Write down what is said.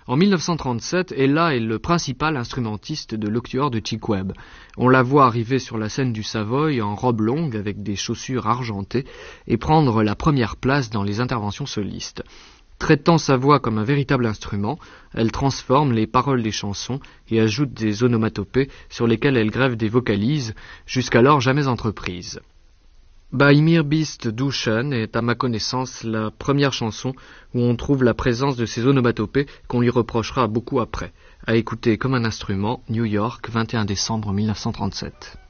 En 1937, Ella est le principal instrumentiste de l'Octuor de Chick Webb. On la voit arriver sur la scène du Savoy en robe longue avec des chaussures argentées et prendre la première place dans les interventions solistes. Traitant sa voix comme un véritable instrument, elle transforme les paroles des chansons et ajoute des onomatopées sur lesquelles elle greffe des vocalises, jusqu'alors jamais entreprises. Bei mir bist du schön est à ma connaissance la première chanson où on trouve la présence de ces onomatopées qu'on lui reprochera beaucoup après. À écouter comme un instrument, New York, 21 décembre 1937.